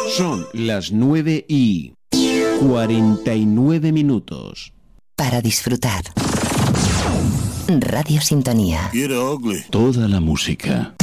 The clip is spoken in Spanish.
Son las 9:49. Para disfrutar. Radio Sintonía. Toda la música.